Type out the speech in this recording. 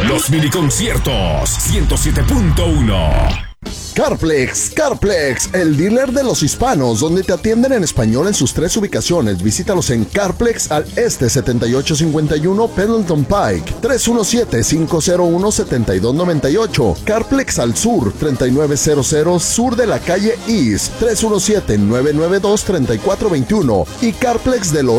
Los mini conciertos 107.1. Carplex, el dealer de los hispanos, donde te atienden en español en sus 3 ubicaciones. Visítalos en Carplex al este 7851 Pendleton Pike, 317-501-7298. Carplex al sur 3900 sur de la calle East, 317-992-3421. Y Carplex del oeste